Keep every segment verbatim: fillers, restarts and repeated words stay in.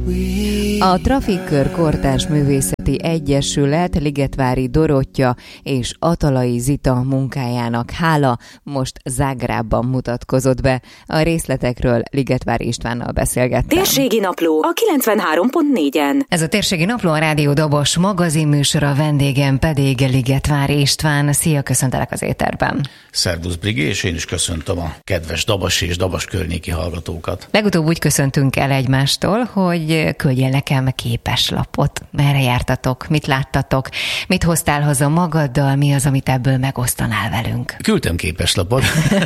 A Trafikkör Kortárs Művészeti Egyesület Ligetvári Dorottya és Atalai Zita munkájának hála most Zágrábban mutatkozott be. A részletekről Ligetvári Istvánnal beszélgettem. Térségi Napló a kilencvenhárom pont négyen. Ez a Térségi Napló, a Rádió Dobos magazinműsora, vendégem pedig Ligetvári István. Szia, köszöntelek az éterben. Szervusz, Brigi, és én is köszöntöm a kedves Dabas és Dabas környéki hallgatókat. Legutóbb úgy köszöntünk el egymástól, hogy küldjél nekem képeslapot. Merre jártatok, mit láttatok, mit hoztál haza magaddal, mi az, amit ebből megosztanál velünk? Küldtem képeslapot,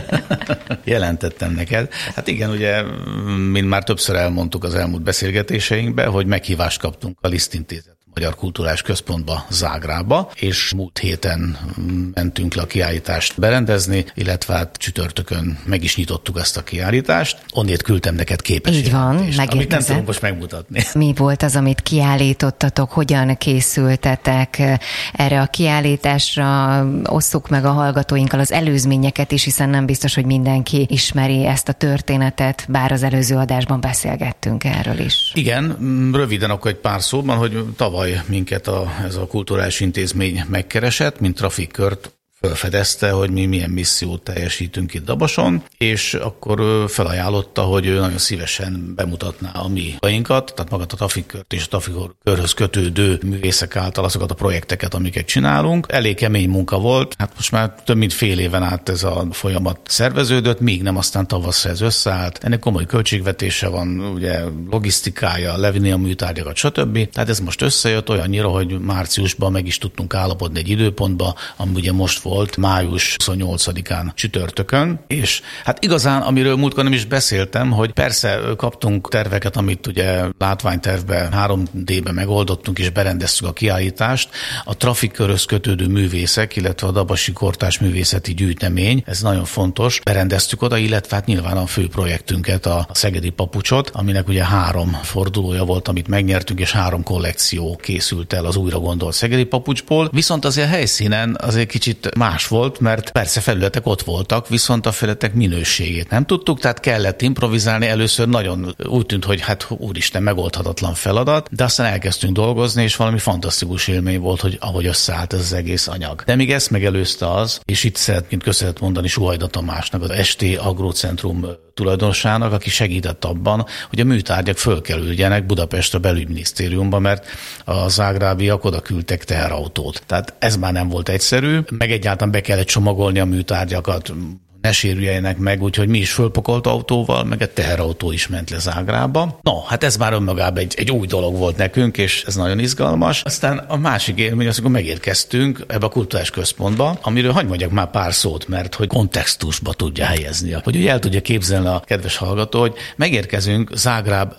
jelentettem neked. Hát igen, ugye, mint már többször elmondtuk az elmúlt beszélgetéseinkben, hogy meghívást kaptunk a Liszt Intézet Magyar Kulturális Központba, Zágrába, és múlt héten mentünk le a kiállítást berendezni, illetve hát csütörtökön meg is nyitottuk ezt a kiállítást. Onnét küldtem neked képesítést. Így van, megérkezett. Amit nem tudom most megmutatni. Mi volt az, amit kiállítottatok, hogyan készültetek erre a kiállításra? Osszuk meg a hallgatóinkkal az előzményeket is, hiszen nem biztos, hogy mindenki ismeri ezt a történetet, bár az előző adásban beszélgettünk erről is. Igen, röviden akkor egy pár szóban, hogy tavaly minket a, ez a kulturális intézmény megkeresett, mint Trafikkört felfedezte, hogy mi milyen missziót teljesítünk itt Dabason, és akkor felajánlotta, hogy ő nagyon szívesen bemutatná a mi munkáinkat, tehát magát a Trafikkört és a Trafikkörhöz kötődő művészek által azokat a projekteket, amiket csinálunk. Elég kemény munka volt, hát most már több mint fél éven át ez a folyamat szerveződött, míg nem aztán tavasszal ez összeállt. Ennek komoly költségvetése van, ugye logisztikája, levinni a műtárgyakat, stb. Tehát ez most összejött olyannyira, hogy márciusban meg is tudtunk állapodni egy időpontba, ami ugye most volt május huszonnyolcadikán csütörtökön, és hát igazán, amiről múltkor nem is beszéltem, hogy persze kaptunk terveket, amit ugye látványtervben három dé-ben megoldottunk, és berendeztük a kiállítást. A Trafikkörhöz kötődő művészek, illetve a Dabasi Kortárs Művészeti Gyűjtemény, ez nagyon fontos, berendeztük oda, illetve hát nyilván a fő projektünket, a Szegedi Papucsot, aminek ugye három fordulója volt, amit megnyertünk, és három kollekció készült el az újra gondolt Szegedi Papucsból. Viszont azért helyszínen azért kicsit más volt, mert persze felületek ott voltak, viszont a felületek minőségét nem tudtuk, tehát kellett improvizálni. Először nagyon úgy tűnt, hogy hát úristen, megoldhatatlan feladat, de aztán elkezdtünk dolgozni, és valami fantasztikus élmény volt, hogy ahogy összeállt ez az egész anyag. De még ezt megelőzte az, és itt szeretnénk köszönet mondani Suhajda Tamásnak, az es té Agrocentrum tulajdonosának, aki segített abban, hogy a műtárgyak fölkerüljenek Budapestre belügyminisztériumba, mert a zágrábiak oda küldtek teherautót. Tehát ez már nem volt egyszerű, meg egyáltalán be kellett csomagolni a műtárgyakat, ne sérüljenek meg, úgyhogy mi is fölpakolt autóval, meg egy teherautó is ment le Zágrába. No, hát ez már önmagában egy, egy új dolog volt nekünk, és ez nagyon izgalmas. Aztán a másik élmény az, amikor megérkeztünk ebbe a kulturális központba, amiről hagy mondjak már pár szót, mert hogy kontextusba tudja helyezni. Hogy ugye el tudja képzelni a kedves hallgató, hogy megérkezünk Zágráb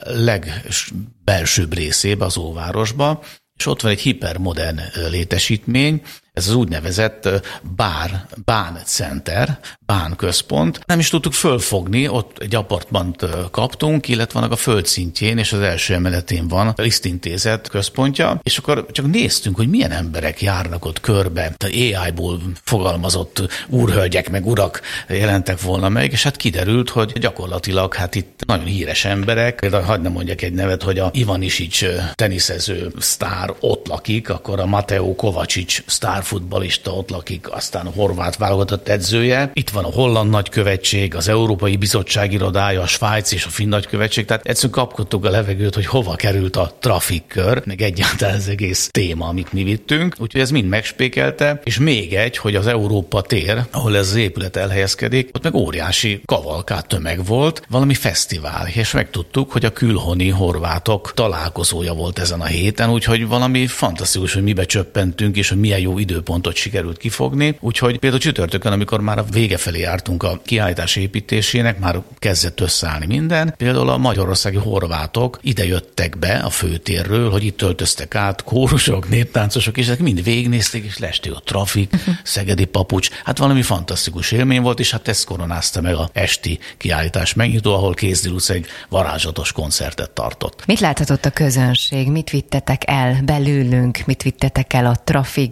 legbelsőbb részébe, az óvárosba, és ott van egy hipermodern létesítmény, ez az úgynevezett bár, bán center, bán központ. Nem is tudtuk fölfogni, ott egy apartmant kaptunk, illetve vannak a földszintjén, és az első emeletén van a Liszt Intézet központja, és akkor csak néztünk, hogy milyen emberek járnak ott körbe. A á í-ból fogalmazott úrhölgyek meg urak jelentek volna meg, és hát kiderült, hogy gyakorlatilag hát itt nagyon híres emberek, például hagyd nem mondjak egy nevet, hogy a Ivanišić teniszező sztár ott lakik, akkor a Mateo Kovačić sztár futballista ott lakik, aztán a horvát válogatott edzője. Itt van a holland nagykövetség, az Európai Bizottság irodája, a Svájc és a finn nagykövetség. Tehát egyszerűen kapkodtuk a levegőt, hogy hova került a Trafikkör, meg egyáltalán az egész téma, amit mi vittünk. Úgyhogy ez mind megspékelte, és még egy, hogy az Európa tér, ahol ez az épület elhelyezkedik, ott meg óriási kavalkád tömeg volt, valami fesztivál, és megtudtuk, hogy a külhoni horvátok találkozója volt ezen a héten, úgyhogy valami fantasztikus, hogy mibe csöppentünk, és hogy milyen jó időpontot sikerült kifogni. Úgyhogy például csütörtökön, amikor már a vége felé jártunk a kiállítás építésének, már kezdett összeállni minden. Például a magyarországi horvátok ide jöttek be a főtérről, hogy itt töltöztek át kórusok, néptáncosok, és ezek mind végignézték, és lesték a Trafik, Szegedi Papucs. Hát valami fantasztikus élmény volt, és hát ezt koronázta meg a esti kiállítás megnyitó, ahol Kézdilusz egy varázslatos koncertet tartott. Mit láthatott a közönség? Mit vittetek el belőlünk? Mit vittetek el a Trafikból?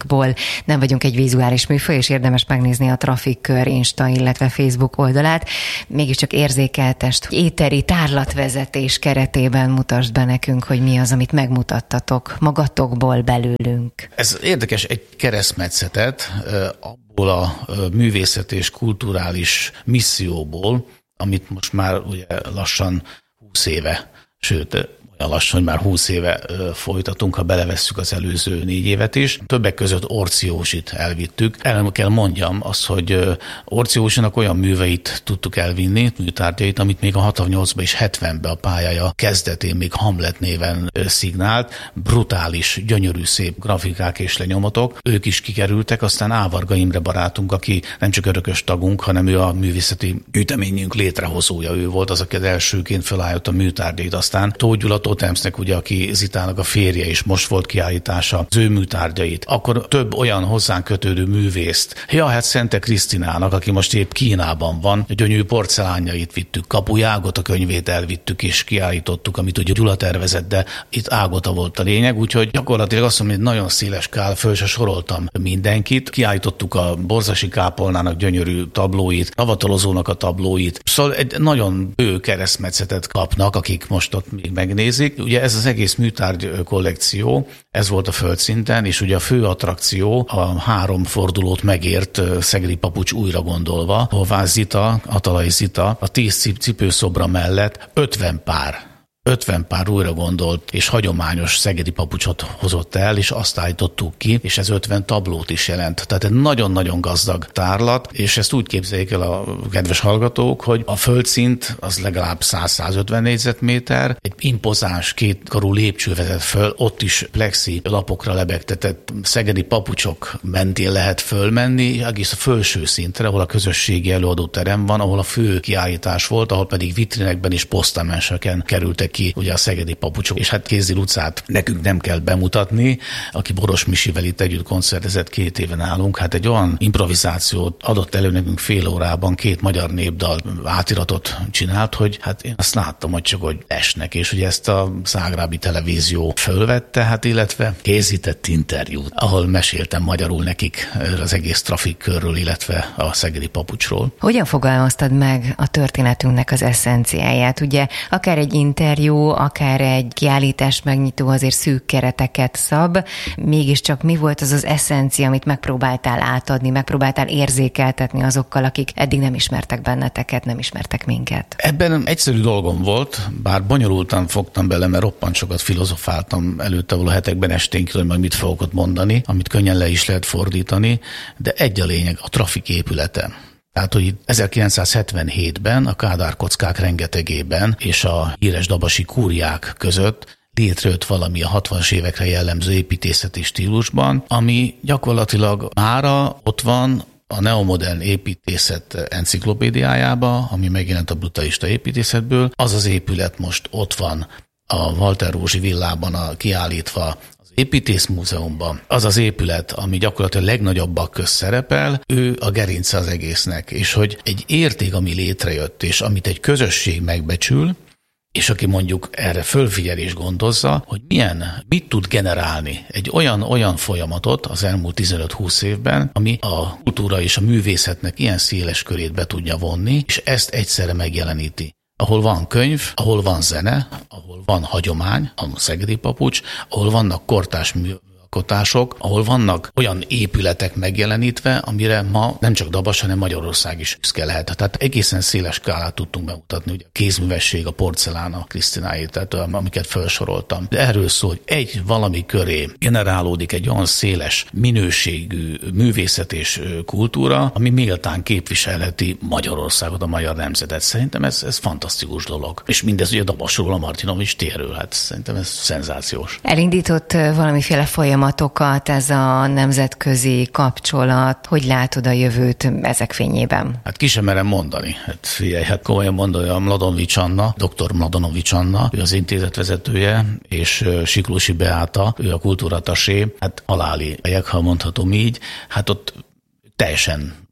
nem vagyunk egy vizuális műfaj, és érdemes megnézni a Trafikkör Insta, illetve Facebook oldalát. Mégiscsak érzékeltest, hogy éteri tárlatvezetés keretében mutasd be nekünk, hogy mi az, amit megmutattatok magatokból, belőlünk. Ez érdekes, egy keresztmetszetet abból a művészet és kulturális misszióból, amit most már ugye lassan húsz éve, sőt, olyan lassan, hogy már húsz éve folytatunk, ha belevesszük az előző négy évet is. Többek között Orczy Józsit elvittük. El kell mondjam azt, hogy Orczy Józsinak olyan műveit tudtuk elvinni, műtárgyait, amit még a hatvannyolcban és hetvenben a pályája kezdetén még Hamlet néven szignált. Brutális, gyönyörű, szép grafikák és lenyomatok. Ők is kikerültek, aztán Ávarga Imre barátunk, aki nem csak örökös tagunk, hanem ő a művészeti gyűjteményünk létrehozója. Ő volt az, aki az elsőként felállított a műtárgyait. Aztán Tóth Gyula Totemsznek, ugye, aki Zitának a férje, és most volt kiállítása az ő műtárgyait. Akkor több olyan hozzánk kötődő művészt. Ja, hát Szente Krisztinának, aki most épp Kínában van, a gyönyörű porcelánjait vittük, Kapuj Ágota könyvét elvittük és kiállítottuk, amit ugye Gyula tervezett, de itt Ágota volt a lényeg, úgyhogy gyakorlatilag azt mondom, hogy nagyon széles skál, föl se soroltam mindenkit. Kiállítottuk a Borzasi Kápolnának gyönyörű tablóit, Avatalozónak a tablóit. Szóval egy nagyon bő keresztmetszetet kapnak, akik most ott még megnézik. Ugye ez az egész műtárgy kollekció, ez volt a földszinten, és ugye a fő attrakció a három fordulót megért szegedi papucs újra gondolva, ahová Zita, Atalai Zita a tíz cipőszobra mellett ötven pár ötven pár újra gondolt és hagyományos szegedi papucsot hozott el, és azt állítottuk ki, és ez ötven tablót is jelent. Tehát egy nagyon-nagyon gazdag tárlat, és ezt úgy képzeljék el a kedves hallgatók, hogy a földszint az legalább száz-százötven négyzetméter, egy impozáns kétkarú lépcső vezet föl, ott is plexi lapokra lebegtetett szegedi papucsok mentén lehet fölmenni, egész a felső szintre, ahol a közösségi előadóterem van, ahol a fő kiállítás volt, ahol pedig vitrinekben és posztamenseken kerültek ki ugye a szegedi papucsok, és hát Kézdi Lucát nekünk nem kell bemutatni, aki Boros Misivel itt együtt koncertezett, két éve nálunk, hát egy olyan improvizációt adott elő nekünk fél órában, két magyar népdal átiratot csinált, hogy hát én azt láttam, hogy csak hogy esnek, és ugye ezt a zágrábi televízió fölvette, hát illetve készített interjút, ahol meséltem magyarul nekik az egész Trafikkörről, illetve a szegedi papucsról. Hogyan fogalmaztad meg a történetünknek az eszenciáját? Ugye akár egy interjú, akár egy kiállítás megnyitó azért szűk kereteket szab, mégiscsak mi volt az az eszencia, amit megpróbáltál átadni, megpróbáltál érzékeltetni azokkal, akik eddig nem ismertek benneteket, nem ismertek minket? Ebben egyszerű dolgom volt, bár bonyolultan fogtam bele, mert roppant sokat filozofáltam előtte való hetekben esténk, hogy majd mit fogok ott mondani, amit könnyen le is lehet fordítani, de egy a lényeg, a Trafik épülete. Tehát, hogy ezerkilencszázhetvenhétben a Kádár kockák rengetegében és a híres dabasi kúriák között létrejött valami a hatvanas évekre jellemző építészeti stílusban, ami gyakorlatilag mára ott van a neomodern építészet enciklopédiájába, ami megjelent a brutalista építészetből. Az az épület most ott van a Walter Rózsi villában a kiállítva, Építészmúzeumban. Az az épület, ami gyakorlatilag a legnagyobbak közt szerepel, ő a gerince az egésznek, és hogy egy érték, ami létrejött, és amit egy közösség megbecsül, és aki mondjuk erre fölfigyel és gondozza, hogy milyen, mit tud generálni egy olyan, olyan folyamatot az elmúlt tizenöt-húsz évben, ami a kultúra és a művészetnek ilyen széles körét be tudja vonni, és ezt egyszerre megjeleníti. Ahol van könyv, ahol van zene, ahol van hagyomány, a szegedi papucs, ahol vannak kortárs műalkotások, ahol vannak olyan épületek megjelenítve, amire ma nem csak Dabas, hanem Magyarország is büszke lehet. Tehát egészen széles skálát tudtunk bemutatni, ugye a kézművesség, a porcelán, a Krisztináit, tehát amiket felsoroltam. De erről szól, hogy egy valami köré generálódik egy olyan széles minőségű művészet és kultúra, ami méltán képviselheti Magyarországot, a magyar nemzetet. Szerintem ez, ez fantasztikus dolog. És mindez ugye Dabasról, a Martinovics térről, hát szerintem ez szenzációs. Elindított valamiféle folyamatokat ez a nemzetközi kapcsolat. Hogy látod a jövőt ezek fényében? Hát ki sem merem mondani. Hát figyelj, hát komolyan mondani, a Mladonovics Anna, dr. Mladonovics Anna, ő az intézet vezetője, és Siklósi Beáta, ő a kultúratasé, hát aláli helyek, ha mondhatom így, hát ott teljesen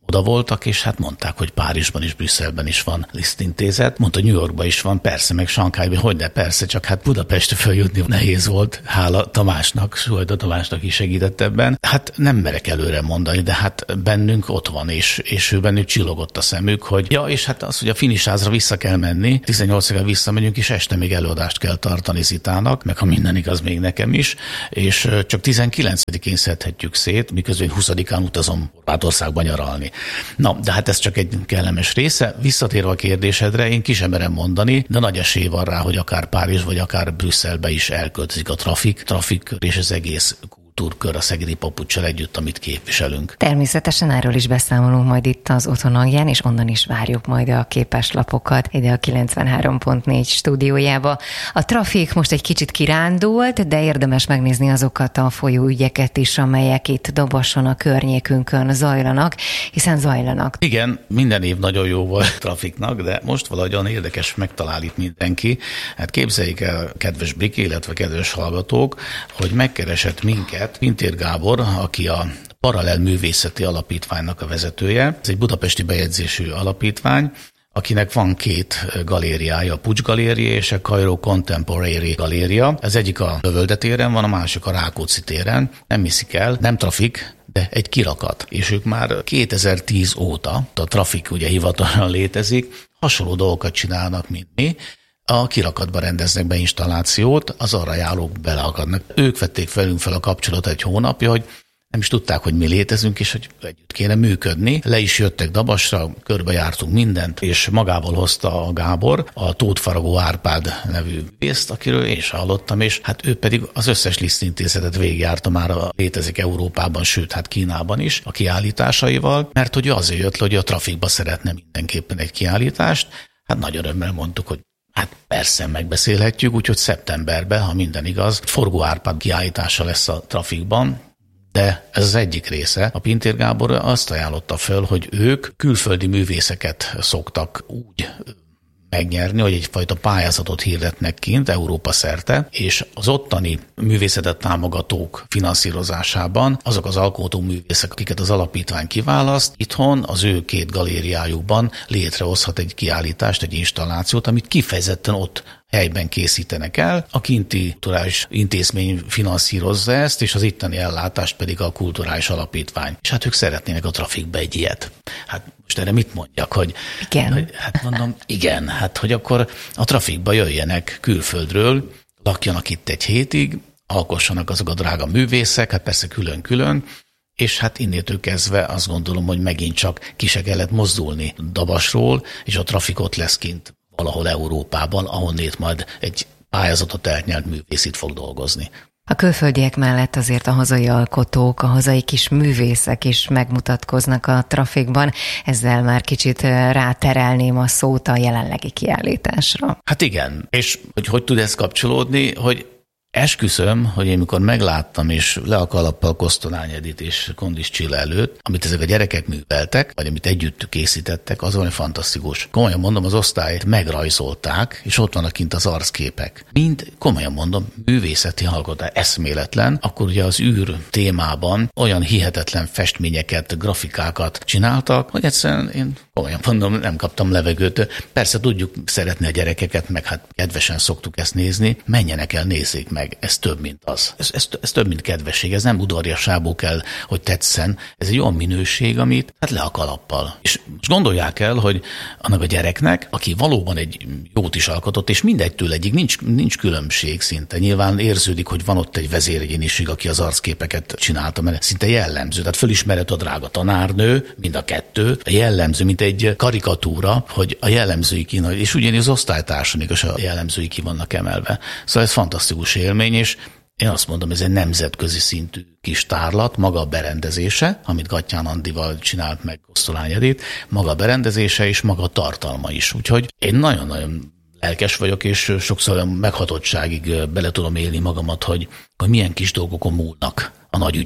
oda voltak, és hát mondták, hogy Párizsban is, Brüsszelben is van lisztintézet. Mondta, New Yorkban is van, persze, meg Sankhájban, hogy de persze, csak hát Budapestre följutni nehéz volt, hála Tamásnak, Suhajda Tamásnak is segített ebben. Hát nem merek előre mondani, de hát bennünk ott van, és, és ő bennük csillogott a szemük, hogy ja, és hát az, hogy a Finisázra vissza kell menni, tizennyolcadikán visszamegyünk, és este még előadást kell tartani Zitának, meg ha minden igaz, még nekem is, és csak tizenkilencedikén szedhetjük szét, miközben huszadikán utazom Horvátországba nyaralni. Na, de hát ez csak egy kellemes része. Visszatérve a kérdésedre, én ki sem merem mondani, de nagy esély van rá, hogy akár Párizs, vagy akár Brüsszelbe is elköltözik a trafik, trafik és az egész kultúrkör a szegedi papuccsal együtt, amit képviselünk. Természetesen erről is beszámolunk majd itt az Otthon hangján, és onnan is várjuk majd a képeslapokat ide a kilencvenhárom pont négy stúdiójába. A trafik most egy kicsit kirándult, de érdemes megnézni azokat a folyóügyeket is, amelyek itt Dabason, a környékünkön zajlanak, hiszen zajlanak. Igen, minden év nagyon jó volt trafiknak, de most valahogy olyan érdekes megtalál itt mindenki. Hát képzeljék el, kedves Briki, illetve kedves hallgatók, hogy megkeresett minket Pintér Gábor, aki a Paralel Művészeti Alapítványnak a vezetője. Ez egy budapesti bejegyzésű alapítvány, akinek van két galériája, a Pucs Galéria és a Cairo Contemporary Galéria. Ez egyik a Lövölde téren van, a másik a Rákóczi téren. Nem hiszik el, nem trafik, de egy kirakat. És ők már kétezer-tíz óta, a trafik ugye hivatalosan létezik, hasonló dolgokat csinálnak, mint mi. A kirakatba rendeznek be installációt, az arra járók beleakadnak. Ők vették velünk fel a kapcsolatot egy hónapja, hogy nem is tudták, hogy mi létezünk, és hogy együtt kéne működni. Le is jöttek Dabasra, körbejártunk mindent, és magával hozta a Gábor a Tóth Faragó Árpád nevű művészt, akiről én is hallottam, és hát ő pedig az összes lisztintézetet végigjárta már, a létezik Európában, sőt, hát Kínában is a kiállításaival, mert hogy azért jött le, hogy a trafikba szeretne mindenképpen egy kiállítást. Hát nagy örömmel mondtuk, hogy hát persze megbeszélhetjük, úgyhogy szeptemberben, ha minden igaz, Forgó Árpád kiállítása lesz a trafikban, de ez az egyik része. A Pintér Gábor azt ajánlotta föl, hogy ők külföldi művészeket szoktak úgy megnyerni, hogy egyfajta pályázatot hirdetnek kint Európa szerte, és az ottani művészetet támogatók finanszírozásában azok az alkotóművészek, akiket az alapítvány kiválaszt, itthon az ő két galériájukban létrehozhat egy kiállítást, egy installációt, amit kifejezetten ott helyben készítenek el. A kinti kulturális intézmény finanszírozza ezt, és az itteni ellátást pedig a kulturális alapítvány. És hát ők szeretnének a trafikbe egy ilyet. Hát most erre mit mondjak, hogy... Igen. Hogy, hát mondom, igen, hát hogy akkor a trafikba jöjjenek külföldről, lakjanak itt egy hétig, alkossanak azok a drága művészek, hát persze külön-külön, és hát innétől kezdve azt gondolom, hogy megint csak ki se kellett mozdulni Dabasról, és a trafik ott lesz kint valahol Európában, ahonnét majd egy pályázatot elnyert művész itt fog dolgozni. A külföldiek mellett azért a hazai alkotók, a hazai kis művészek is megmutatkoznak a trafikban. Ezzel már kicsit ráterelném a szót a jelenlegi kiállításra. Hát igen, és hogy hogy tud ez kapcsolódni, hogy esküszöm, hogy én mikor megláttam, és le a kalappal Kosztolány Edit és Kondis Csilla előtt, amit ezek a gyerekek műveltek, vagy amit együtt készítettek, az olyan fantasztikus. Komolyan mondom, az osztályt megrajzolták, és ott vannak kint az arcképek. Mind, komolyan mondom, művészeti alkotás, eszméletlen. Akkor ugye az űr témában olyan hihetetlen festményeket, grafikákat csináltak, hogy egyszerűen én komolyan mondom, nem kaptam levegőt. Persze tudjuk szeretni a gyerekeket, meg hát kedvesen szoktuk ezt nézni, menjenek el, nézzék meg. Ez több, mint az. Ez, ez, ez több, mint kedvesség. Ez nem udvariasságból kell, hogy tetszen. Ez egy olyan minőség, amit hát le a kalappal. És most gondolják el, hogy annak a gyereknek, aki valóban egy jót is alkotott, és mindegytől egyik nincs, nincs különbség szinte. Nyilván érződik, hogy van ott egy vezéregyéniség, aki az arcképeket csinálta, mert szinte jellemző. Tehát fölismerhet a drága tanárnő, mind a kettő, a jellemző, mint egy karikatúra, hogy a jellemzői ki, és ugyanis az osztálytársan is a jellemzői ki vannak emelve. Szóval ez fantasztikus élmény, és én azt mondom, ez egy nemzetközi szintű kis tárlat, maga a berendezése, amit Gattyán Andival csinált meg Kosztolány Edit, maga a berendezése és maga a tartalma is. Úgyhogy én nagyon-nagyon lelkes vagyok, és sokszor meghatottságig bele tudom élni magamat, hogy, hogy milyen kis dolgokon múlnak a nagy ügyek.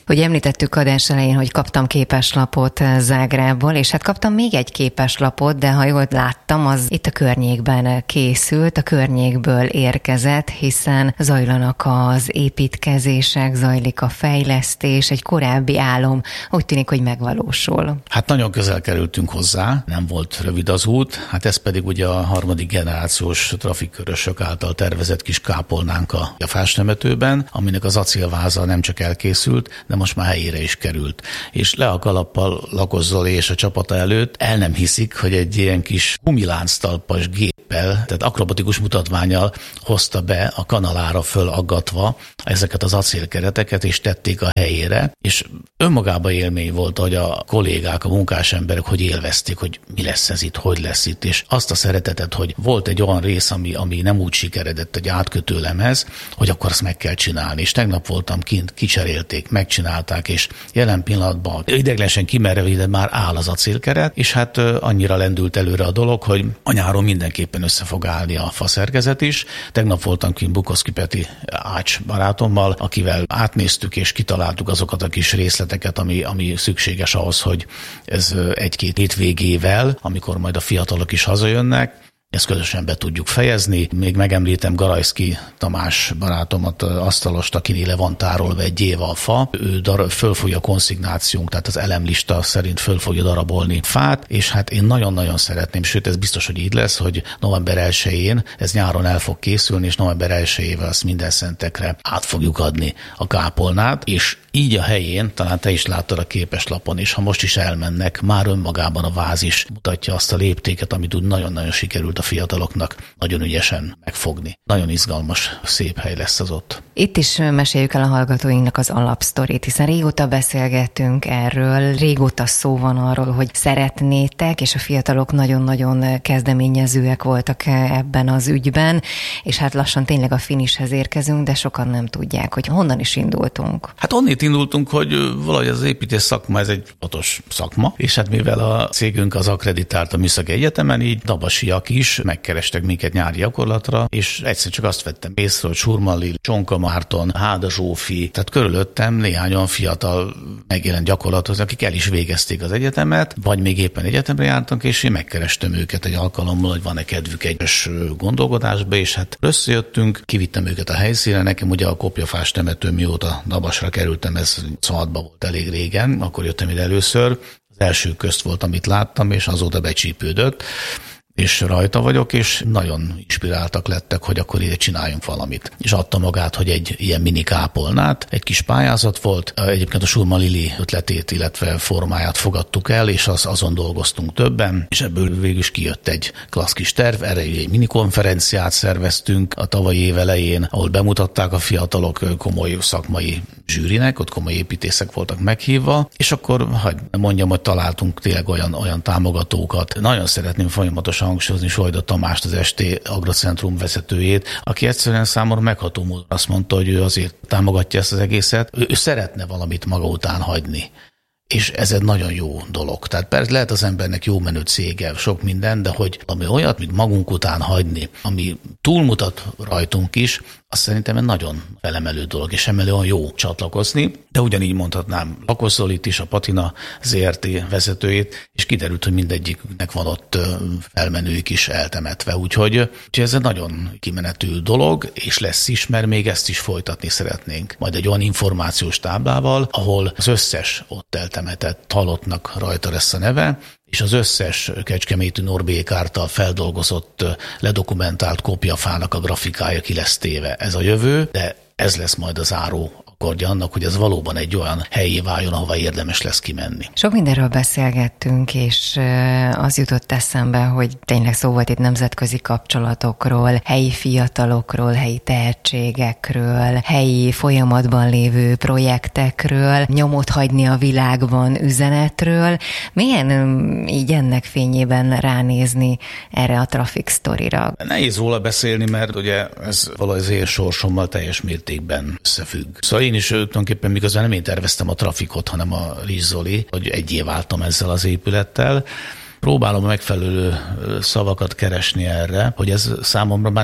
Hogy említettük adás elején, hogy kaptam képeslapot Zágrából, és hát kaptam még egy képeslapot, de ha jól láttam, az itt a környékben készült, a környékből érkezett, hiszen zajlanak az építkezések, zajlik a fejlesztés, egy korábbi álom úgy tűnik, hogy megvalósul. Hát nagyon közel kerültünk hozzá, nem volt rövid az út, hát ez pedig ugye a harmadik generációs trafikkörösök által tervezett kis kápolnánk a fástemetőben, aminek az acélváza nem csak elkészült, de most már helyére is került. És le a kalappal Lakos Zoli és a csapata előtt el nem hiszik, hogy egy ilyen kis gumilánctalpas géppel, tehát akrobatikus mutatvánnyal hozta be a kanalára fölaggatva ezeket az acélkereteket, és tették a helyére, és önmagában élmény volt, hogy a kollégák, a munkás emberek, hogy élvezték, hogy mi lesz ez itt, hogy lesz itt, és azt a szeretetet, hogy volt egy olyan rész, ami, ami nem úgy sikeredett egy átkötőlemhez, hogy akkor azt meg kell csinálni. És tegnap voltam kint, kicserélték, megcsinálták, és jelen pillanatban ideiglenesen kimerevítve már áll az acélkeret, és hát annyira lendült előre a dolog, hogy a nyáron mindenképpen össze fog állni a faszerkezet is. Tegnap voltam kint Bukoszki Peti Ács barátommal, akivel átnéztük és kitaláltuk azokat a kis részleteket, ami, ami szükséges ahhoz, hogy ez egy-két hétvégével, amikor majd a fiatalok is hazajönnek, ezt közösen be tudjuk fejezni. Még megemlítem Garajszki Tamás barátomat, asztalost, akinél le van tárolva egy éve a fa. Ő dar- fölfogja a konszignációnk, tehát az elemlista szerint föl fogja darabolni fát, és hát én nagyon-nagyon szeretném, sőt ez biztos, hogy így lesz, hogy november elsején, ez nyáron el fog készülni, és november elsejével azt minden szentekre át fogjuk adni a kápolnát, és így a helyén, talán te is láttad a képeslapon, és ha most is elmennek, már önmagában a váz is mutatja azt a léptéket, amit úgy nagyon-nagyon sikerült a fiataloknak nagyon ügyesen megfogni. Nagyon izgalmas, szép hely lesz az ott. Itt is meséljük el a hallgatóinknak az alapsztorit, hiszen régóta beszélgettünk erről, régóta szó van arról, hogy szeretnétek, és a fiatalok nagyon-nagyon kezdeményezőek voltak ebben az ügyben, és hát lassan tényleg a finishhez érkezünk, de sokan nem tudják, hogy honnan is indultunk. Hát onnét indultunk, hogy valahogy az építés szakma, ez egy fontos szakma, és hát mivel a cégünk az akreditált a Műszaki Egyetemen, így dabasiak is megkerestek minket nyári gyakorlatra, és egyszer csak azt vettem észre, hogy Surman Lili, Csonka Márton, Háda Zsófi, tehát körülöttem néhány olyan fiatal megjelent gyakorlathoz, akik el is végezték az egyetemet, vagy még éppen egyetemre jártak, és én megkerestem őket egy alkalommal, hogy van-e kedvük egyes gondolkodásba, és hát összejöttünk, kivittem őket a helyszínre, nekem ugye a kopjafás temető, mióta Dabasra kerültem, ez szombatban volt elég régen, akkor jöttem ide először, az első közt volt, amit láttam, és azóta becsípődött, és rajta vagyok, és nagyon inspiráltak lettek, hogy akkor ide csináljunk valamit. És adta magát, hogy egy ilyen mini kápolnát, egy kis pályázat volt, egyébként a Surman Lili ötletét, illetve formáját fogadtuk el, és az, azon dolgoztunk többen, és ebből végül is kijött egy klassz kis terv, erre egy mini konferenciát szerveztünk a tavalyi év elején, ahol bemutatták a fiatalok komoly szakmai zsűrinek, ott komoly építészek voltak meghívva, és akkor, hogy mondjam, hogy találtunk tényleg olyan, olyan támogatókat. Nagyon szeretném folyamatosan hangsúlyozni Sojda Tamást, az es té Agrocentrum vezetőjét, aki egyszerűen számomra megható módon azt mondta, hogy ő azért támogatja ezt az egészet, ő, ő szeretne valamit maga után hagyni. És ez egy nagyon jó dolog. Tehát persze lehet az embernek jó menő cége, sok minden, de hogy ami olyat, mint magunk után hagyni, ami túlmutat rajtunk is, azt szerintem egy nagyon felemelő dolog, és emelő olyan jó csatlakozni, de ugyanígy mondhatnám Lakos Zolit is, a Patina zé er té vezetőjét, és kiderült, hogy mindegyiknek van ott felmenőik is eltemetve, úgyhogy, úgyhogy ez egy nagyon kimenetű dolog, és lesz is, mert még ezt is folytatni szeretnénk. Majd egy olyan információs táblával, ahol az összes ott eltemetett halottnak rajta lesz a neve, és az összes kecskeméti Norbék által feldolgozott, ledokumentált kopjafának a grafikája ki lesz téve. Ez a jövő, de ez lesz majd a záró akkordja annak, hogy ez valóban egy olyan helyé váljon, ahova érdemes lesz kimenni. Sok mindenről beszélgettünk, és az jutott eszembe, hogy tényleg szó volt itt nemzetközi kapcsolatokról, helyi fiatalokról, helyi tehetségekről, helyi folyamatban lévő projektekről, nyomot hagyni a világban üzenetről. Milyen így ennek fényében ránézni erre a Traffic Storyra? Nehéz róla beszélni, mert ugye ez valahogy az én sorsommal teljes mértékben összefügg. Szóval én is tulajdonképpen miközben nem én terveztem a trafikot, hanem a Rizs Zoli, hogy egyé váltam ezzel az épülettel. Próbálom megfelelő szavakat keresni erre, hogy ez számomra már nem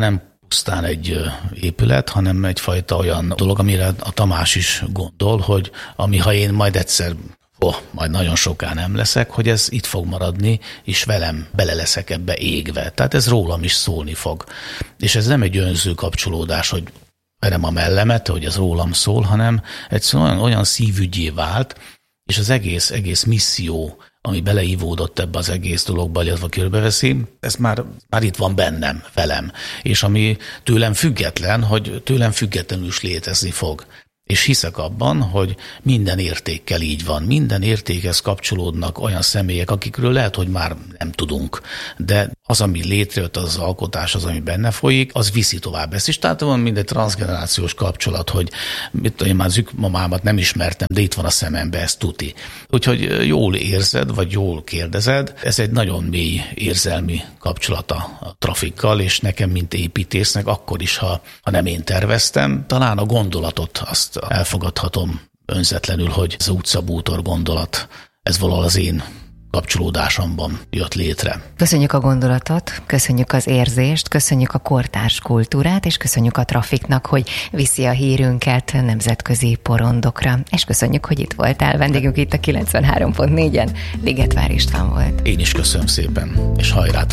pusztán egy épület, hanem egyfajta olyan dolog, amire a Tamás is gondol, hogy ami ha én majd egyszer oh, majd nagyon soká nem leszek, hogy ez itt fog maradni, és velem bele leszek ebbe égve. Tehát ez rólam is szólni fog. És ez nem egy önző kapcsolódás, hogy verem a mellemet, hogy ez rólam szól, hanem egyszerűen olyan, olyan szívügyé vált, és az egész, egész misszió, ami beleívódott ebbe az egész dologba, illetve körbeveszi, ez már, már itt van bennem, velem. És ami tőlem független, hogy tőlem függetlenül is létezni fog. És hiszek abban, hogy minden értékkel így van. Minden értékhez kapcsolódnak olyan személyek, akikről lehet, hogy már nem tudunk. De az, ami létrejött, az, az alkotás, az, ami benne folyik, az viszi tovább ezt is. Tehát van mindegy transzgenerációs kapcsolat, hogy mit, én már az mamámat nem ismertem, de itt van a szemembe, ez tuti. Úgyhogy jól érzed, vagy jól kérdezed, ez egy nagyon mély érzelmi kapcsolata a Trafikkal, és nekem, mint építésznek, akkor is, ha, ha nem én terveztem, talán a gondolatot azt elfogadhatom önzetlenül, hogy ez az utcabútor gondolat, ez valahol az én kapcsolódásomban jött létre. Köszönjük a gondolatot, köszönjük az érzést, köszönjük a kortárs kultúrát, és köszönjük a Trafiknak, hogy viszi a hírünket nemzetközi porondokra. És köszönjük, hogy itt voltál. Vendégünk itt a kilencvenhárom pont négyen, Ligetvár István volt. Én is köszönöm szépen, és hajrá!